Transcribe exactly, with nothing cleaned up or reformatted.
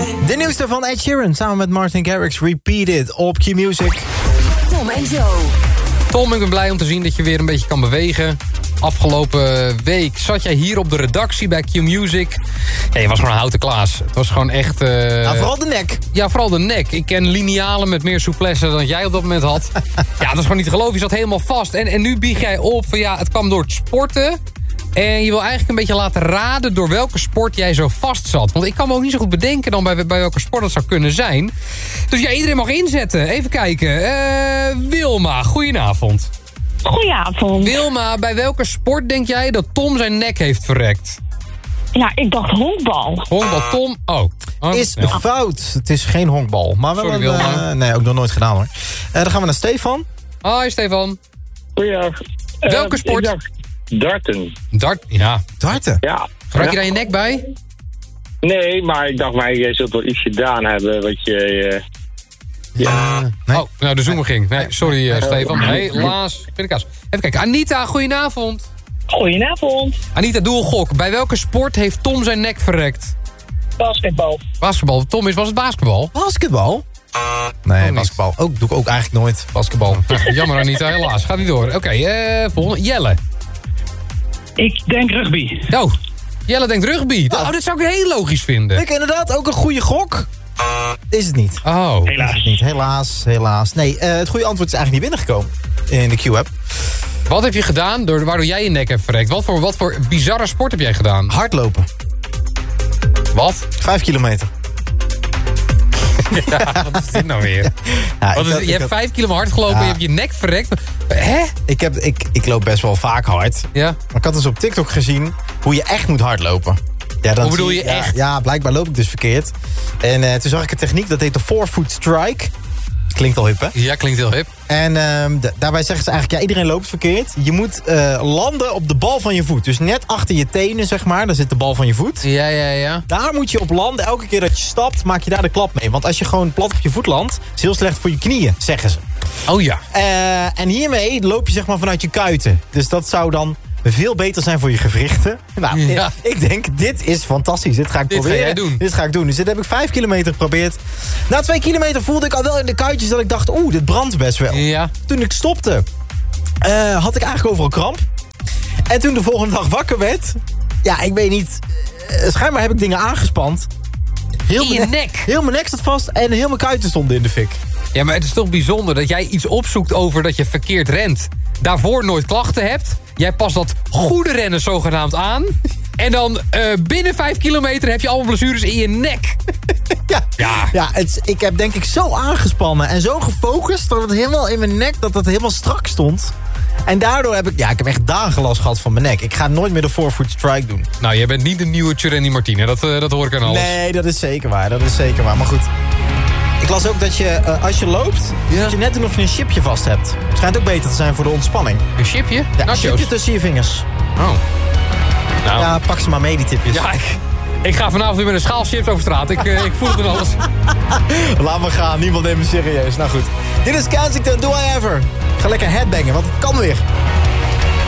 De nieuwste van Ed Sheeran samen met Martin Garrix, Repeat It op Q-Music. Tom en Joe. Tom, ik ben blij om te zien dat je weer een beetje kan bewegen. Afgelopen week zat jij hier op de redactie bij Q-Music. Ja, je was gewoon een houten Klaas. Het was gewoon echt... Uh... Nou, vooral de nek. Ja, vooral de nek. Ik ken linealen met meer souplesse dan jij op dat moment had. Ja, dat is gewoon niet te geloven. Je zat helemaal vast. En, en nu bieg jij op van ja, het kwam door het sporten. En je wil eigenlijk een beetje laten raden door welke sport jij zo vast zat. Want ik kan me ook niet zo goed bedenken dan bij, bij welke sport dat zou kunnen zijn. Dus ja, iedereen mag inzetten. Even kijken. Uh, Wilma, goedenavond. Goedenavond. Wilma, bij welke sport denk jij dat Tom zijn nek heeft verrekt? Ja, ik dacht honkbal. Honkbal, Tom? Oh. oh Is ja. fout. Het is geen honkbal. Maar wel Sorry, een, Wilma. uh, nee, ook nog nooit gedaan hoor. Uh, dan gaan we naar Stefan. Hoi, Stefan. Goeiedag. Welke Uh, sport? ik dacht darten. Dart, ja. Darten. Ja. Gebruik je Ja. daar je nek bij? Nee, maar ik dacht, maar je zult wel iets gedaan hebben wat je... Uh, Ja. Nee. Oh, nou de zoomer ging. Nee, sorry uh, Stefan. Helaas. Pindakaas. Even kijken. Anita, goedenavond. Goedenavond. Anita, doe een gok. Bij welke sport heeft Tom zijn nek verrekt? Basketbal. Basketbal. Tom, is was het basketbal? Basketbal? Nee, niet. basketbal. Ook, doe ik ook eigenlijk nooit. Basketbal. Jammer Anita, helaas. Gaat niet door. Oké, okay, uh, volgende. Jelle. Ik denk rugby. Oh, Jelle denkt rugby. Oh, dat zou ik heel logisch vinden. Ik inderdaad ook een goede gok. Is het niet. Oh. Is het niet. Helaas, helaas. Nee, uh, het goede antwoord is eigenlijk niet binnengekomen in de Q-app. Wat heb je gedaan door, waardoor jij je nek hebt verrekt? Wat voor, wat voor bizarre sport heb jij gedaan? Hardlopen. Wat? Vijf kilometer. Ja, wat is dit nou weer? Ja, Wat ik is, had- je ik hebt had- vijf kilometer hard gelopen, Ja. je hebt je nek verrekt. Hè? Ik, heb, ik, ik loop best wel vaak hard. Ja. Maar ik had dus op TikTok gezien hoe je echt moet hardlopen. Ja, dan Hoe bedoel zie je ja, echt? Ja, blijkbaar loop ik dus verkeerd. En uh, toen zag ik een techniek, dat heet de four-foot strike. Klinkt al hip, hè? Ja, klinkt heel hip. En uh, d- daarbij zeggen ze eigenlijk, ja, iedereen loopt verkeerd. Je moet uh, landen op de bal van je voet. Dus net achter je tenen, zeg maar, daar zit de bal van je voet. Ja, ja, ja. Daar moet je op landen. Elke keer dat je stapt, maak je daar de klap mee. Want als je gewoon plat op je voet landt, is het heel slecht voor je knieën, zeggen ze. Oh ja. Uh, en hiermee loop je zeg maar vanuit je kuiten. Dus dat zou dan veel beter zijn voor je gewrichten. Nou, Ja. ik, ik denk, dit is fantastisch. Dit ga ik Dit ga proberen. jij doen. Dit ga ik doen. Dus dit heb ik vijf kilometer geprobeerd. Na twee kilometer voelde ik al wel in de kuitjes dat ik dacht, oeh, dit brandt best wel. Ja. Toen ik stopte, uh, had ik eigenlijk overal kramp. En toen de volgende dag wakker werd, ja, ik weet niet, uh, schijnbaar heb ik dingen aangespand. Heel In je mijn nek. Heel mijn nek zat vast en heel mijn kuiten stonden in de fik. Ja, maar het is toch bijzonder dat jij iets opzoekt over dat je verkeerd rent. Daarvoor nooit klachten hebt. Jij past dat goede rennen zogenaamd aan. En dan uh, binnen vijf kilometer heb je allemaal blessures in je nek. Ja, Ja. ja het, ik heb denk ik zo aangespannen en zo gefocust dat het helemaal in mijn nek, dat het helemaal strak stond. En daardoor heb ik, ja, ik heb echt dagen last gehad van mijn nek. Ik ga nooit meer de four-foot strike doen. Nou, jij bent niet de nieuwe Tjereni Martine. Dat, uh, dat hoor ik aan alles. Nee, dat is zeker waar, dat is zeker waar. Maar goed, ik las ook dat je, uh, als je loopt, Ja. dat je net doen of je een chipje vast hebt. Het schijnt ook beter te zijn voor de ontspanning. Een chipje? Ja, een Nachos. chipje tussen je vingers. Oh. Nou. Ja, pak ze maar mee, die tipjes. Ja, ik, ik ga vanavond weer met een schaal chips over straat. Ik, uh, ik voel het en alles. Laat me gaan, niemand neemt me serieus. Nou goed, dit is Kensington, Do I Ever. Ga lekker headbangen, want het kan weer.